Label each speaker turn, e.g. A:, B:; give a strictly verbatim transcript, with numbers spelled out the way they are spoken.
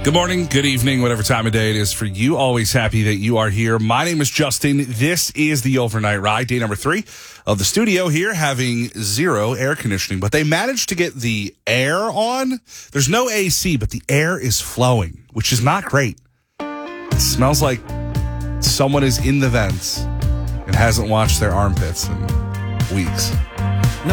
A: Good morning, good evening, whatever time of day it is for you. Always happy that you are here. My name is Justin. This is the Overnight Ride, day number three of the studio here, having zero air conditioning. But they managed to get the air on. There's no A C, but the air is flowing, which is not great. It smells like someone is in the vents and hasn't washed their armpits in weeks.